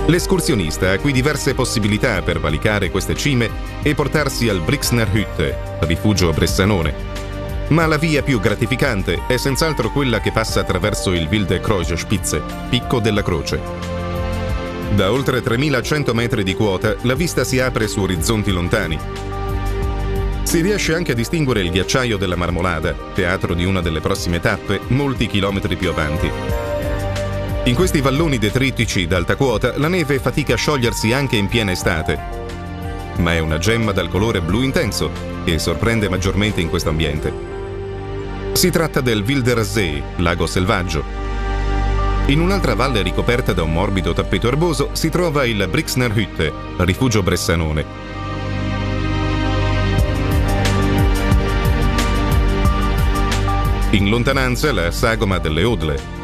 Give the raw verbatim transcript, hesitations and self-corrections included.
L'escursionista ha qui diverse possibilità per valicare queste cime e portarsi al Brixner Hütte, rifugio bressanone. Ma la via più gratificante è senz'altro quella che passa attraverso il Wilde Kreuzspitze, Picco della Croce. Da oltre tremilacento metri di quota la vista si apre su orizzonti lontani. Si riesce anche a distinguere il ghiacciaio della Marmolada, teatro di una delle prossime tappe, molti chilometri più avanti. In questi valloni detritici d'alta quota la neve fatica a sciogliersi anche in piena estate, ma è una gemma dal colore blu intenso che sorprende maggiormente in questo ambiente. Si tratta del Wilder See, lago selvaggio. In un'altra valle ricoperta da un morbido tappeto erboso si trova il Brixner Hütte, rifugio bressanone. In lontananza la sagoma delle Odle.